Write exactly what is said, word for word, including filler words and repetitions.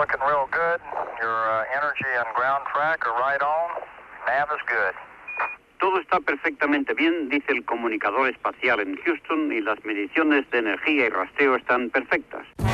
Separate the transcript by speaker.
Speaker 1: looking real good. Your uh, energy and ground track are right on. Nav is good.
Speaker 2: Todo está perfectamente bien, dice el comunicador espacial en Houston, y las mediciones de energía y rastreo están perfectas.